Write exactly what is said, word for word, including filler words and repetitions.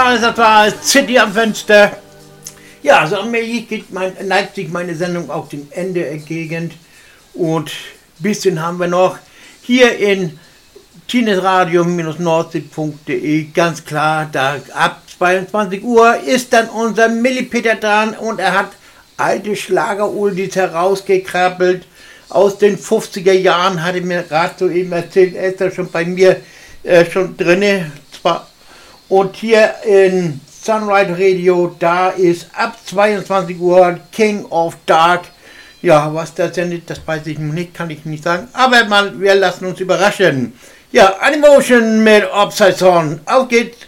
Jahres, das war City am Fenster. Ja, so allmählich geht mein, neigt sich meine Sendung auch dem Ende entgegen. Und ein bisschen haben wir noch hier in tinesradio Nordsee punkt de, ganz klar, da ab zweiundzwanzig Uhr ist dann unser Millipeter dran und er hat alte Schlager-Oldies herausgekrabbelt. Aus den fünfziger Jahren, hatte mir gerade soeben erzählt, er ist da schon bei mir äh, schon drinne. Zwar und hier in Sunrise Radio, da ist ab zweiundzwanzig Uhr King of Dark. Ja, was das denn ist, das weiß ich nicht, kann ich nicht sagen. Aber mal, wir lassen uns überraschen. Ja, Animotion mit Upside Down. Auf geht's!